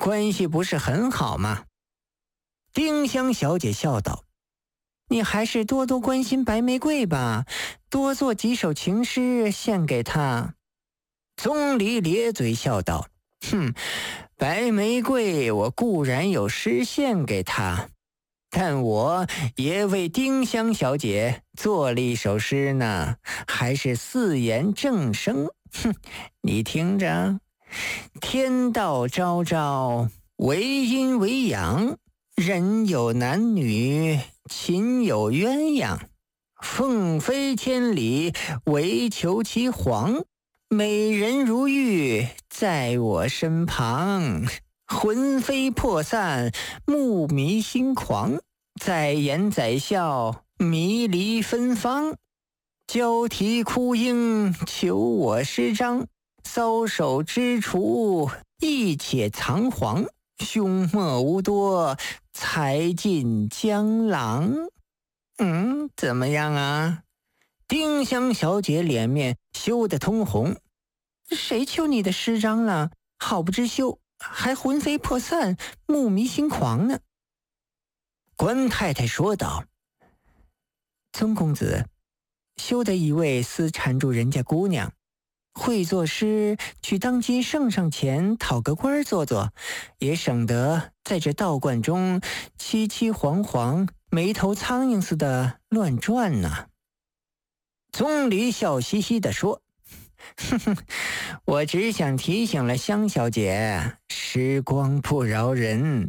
关系不是很好吗？丁香小姐笑道：你还是多多关心白玫瑰吧，多做几首情诗献给她。宗离咧嘴笑道：哼，白玫瑰我固然有诗献给她，但我也为丁香小姐做了一首诗呢，还是四言正声。哼，你听着：天道昭昭，为阴为阳，人有男女，情有鸳鸯。凤飞千里，唯求其凰。美人如玉，在我身旁。魂飞魄散，目迷心狂。在言在笑，迷离芬芳。交啼哭应，求我诗章。搔首知处，亦且藏黄。凶莫无多，才尽江郎。怎么样啊？丁香小姐脸面羞得通红。谁求你的诗章了？好不知羞，还魂飞魄散，目迷心狂呢。关太太说道：宗公子，休得一味私缠住人家姑娘，会作诗去当今圣上前讨个官做做，也省得在这道观中凄凄惶惶，没头苍蝇似的乱转呢。宗离笑嘻嘻地说：哼哼，我只想提醒了香小姐，时光不饶人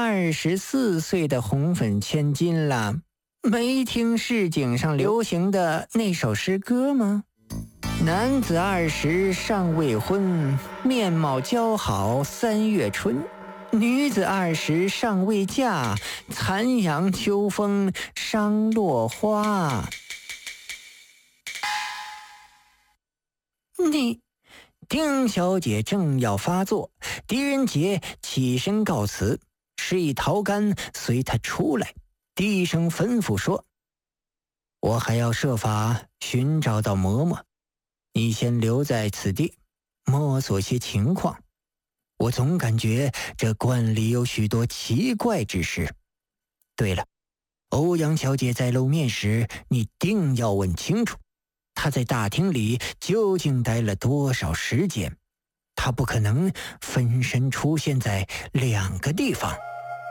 ，24岁的红粉千金了，没听市井上流行的那首诗歌吗？男子20尚未婚，面貌姣好3月春。女子20尚未嫁，残阳秋风伤落花。你，丁小姐正要发作，狄仁杰起身告辞，示意陶干随他出来，低声吩咐说：我还要设法寻找到嬷嬷，你先留在此地，摸索些情况。我总感觉这观里有许多奇怪之事。对了，欧阳小姐在露面时，你定要问清楚，她在大厅里究竟待了多少时间？她不可能分身出现在2个地方。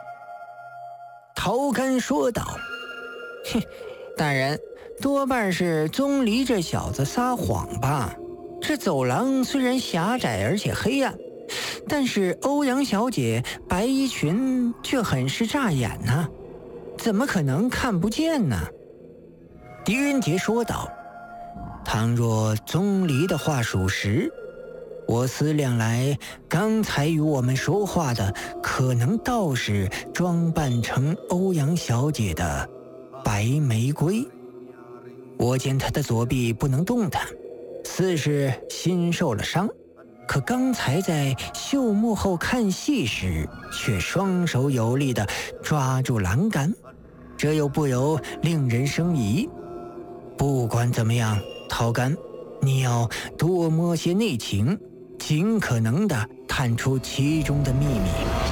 陶干说道：哼，大人，多半是宗离这小子撒谎吧。这走廊虽然狭窄而且黑暗，但是欧阳小姐白衣裙却很是扎眼呢，怎么可能看不见呢？狄仁杰说道：倘若宗离的话属实，我思量来，刚才与我们说话的可能倒是装扮成欧阳小姐的白玫瑰。我见她的左臂不能动弹，似是心受了伤，可刚才在绣幕后看戏时，却双手有力地抓住栏杆，这又不由令人生疑。不管怎么样，陶干，你要多摸些内情，尽可能地探出其中的秘密。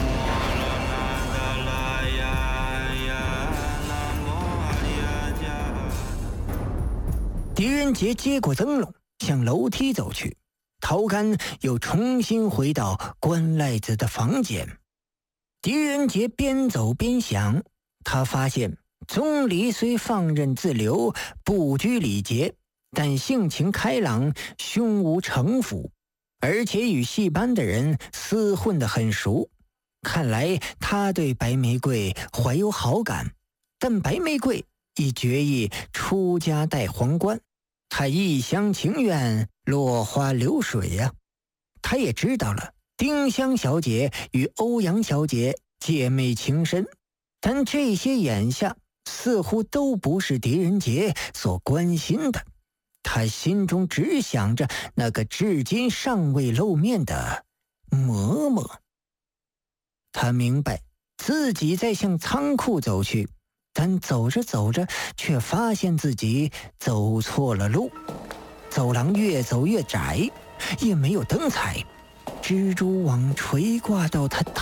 狄仁杰接过灯笼，向楼梯走去。陶干又重新回到关赖子的房间。狄仁杰边走边想，他发现宗离虽放任自流，不拘礼节，但性情开朗，胸无城府，而且与戏班的人厮混得很熟。看来他对白玫瑰怀有好感，但白玫瑰已决意出家戴皇冠，他一厢情愿，落花流水呀。他也知道了丁香小姐与欧阳小姐姐妹情深，但这些眼下似乎都不是狄仁杰所关心的。他心中只想着那个至今尚未露面的嬷嬷。他明白自己在向仓库走去，但走着走着却发现自己走错了路。走廊越走越窄，也没有灯彩，蜘蛛网垂挂到他